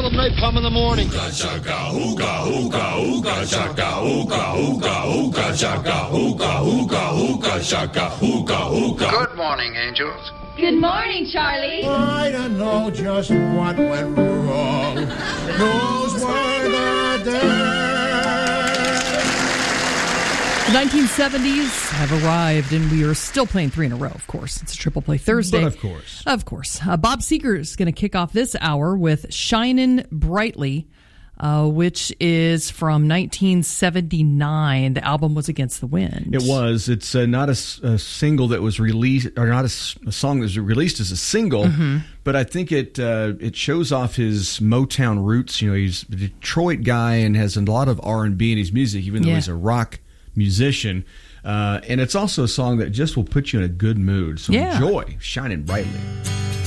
them napalm in the morning. Ooga chaka, ooga, ooga, ooga chaka, ooga, ooga, ooga chaka, ooga, ooga, ooga chaka, ooga, ooga. Good morning, angels. Good morning, Charlie. I don't know just what went wrong. Those were the days. The 1970s have arrived, and we are still playing 3 in a row, of course. It's a Triple Play Thursday. But of course. Of course. Bob Seger is going to kick off this hour with Shinin' Brightly, which is from 1979. The album was Against the Wind. It was. It's not a single that was released, or not a song that was released as a single, but I think it shows off his Motown roots. You know, he's a Detroit guy and has a lot of R&B in his music, even though he's a rock musician. And it's also a song that just will put you in a good mood. So enjoy Shinin' Brightly.